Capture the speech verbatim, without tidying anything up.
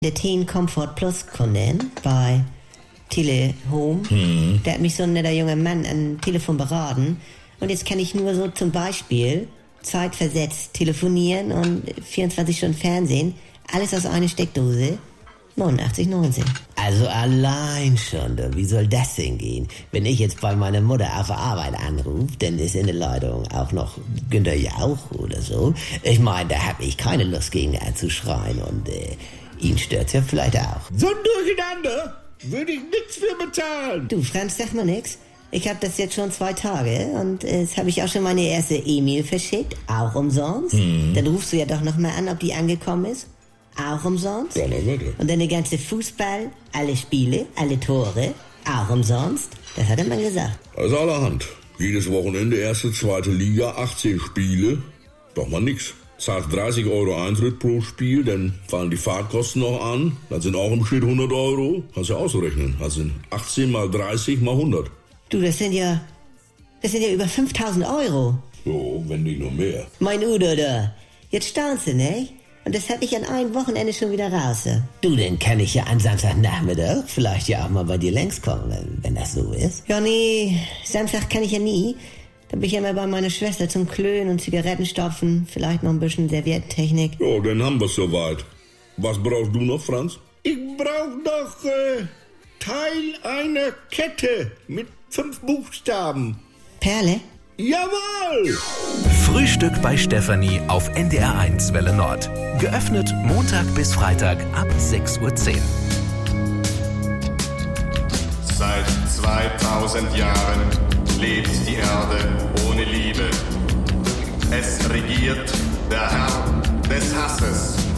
Der Teen Comfort Plus Kundin bei Telehome, hm. der hat mich so ein netter junger Mann am Telefon beraten. Und jetzt kann ich nur so zum Beispiel zeitversetzt telefonieren und vierundzwanzig Stunden Fernsehen. Alles aus einer Steckdose. neunundachtzig neunzehn. Also allein schon, wie soll das denn gehen? Wenn ich jetzt bei meiner Mutter auf der Arbeit anrufe, dann ist in der Leitung auch noch Günther Jauch oder so. Ich meine, da habe ich keine Lust gegen anzuschreien und äh, ihn stört's ja vielleicht auch. So ein Durcheinander würde ich nichts für bezahlen. Du, Franz, sag mal nix. Ich habe das jetzt schon zwei Tage und äh, jetzt habe ich auch schon meine erste E-Mail verschickt, auch umsonst. Hm. Dann rufst du ja doch nochmal an, ob die angekommen ist. Auch umsonst. Ja, na, bitte. Und dann der ganze Fußball, alle Spiele, alle Tore, auch umsonst. Das hat der Mann gesagt. Also allerhand. Jedes Wochenende erste, zweite Liga, achtzehn Spiele. Doch mal nix. Zahlst dreißig Euro Eintritt pro Spiel, dann fallen die Fahrtkosten noch an. Das sind auch im Schnitt hundert Euro. Kannst du ausrechnen. Das sind achtzehn mal dreißig mal hundert. Du, das sind ja, das sind ja über fünftausend Euro. Jo, wenn nicht noch mehr. Mein Udo da. Jetzt staunst du, ne? Und das hab ich an einem Wochenende schon wieder raus. Du, dann kann ich ja an Samstagnachmittag vielleicht ja auch mal bei dir längs kommen, wenn, wenn das so ist. Ja, nee, Samstag kann ich ja nie. Da bin ich ja immer bei meiner Schwester zum Klönen und Zigaretten stopfen. Vielleicht noch ein bisschen Serviettentechnik. Ja, dann haben wir's soweit. Was brauchst du noch, Franz? Ich brauch noch äh, Teil einer Kette mit fünf Buchstaben. Perle? Jawohl! Frühstück bei Stefanie auf N D R eins Welle Nord. Geöffnet Montag bis Freitag ab sechs Uhr zehn. Seit zweitausend Jahren lebt die Erde ohne Liebe. Es regiert der Herr des Hasses.